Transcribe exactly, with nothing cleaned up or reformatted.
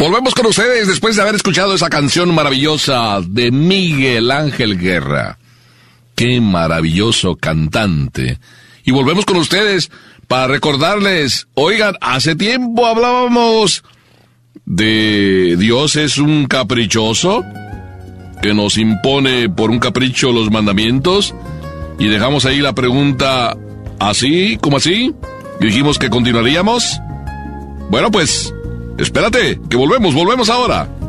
Volvemos con ustedes después de haber escuchado esa canción maravillosa de Miguel Ángel Guerra. ¡Qué maravilloso cantante! Y volvemos con ustedes para recordarles, oigan, hace tiempo hablábamos de Dios es un caprichoso, que nos impone por un capricho los mandamientos, y dejamos ahí la pregunta, ¿así? ¿Cómo así? Y dijimos que continuaríamos. Bueno, pues, espérate, que volvemos, volvemos ahora.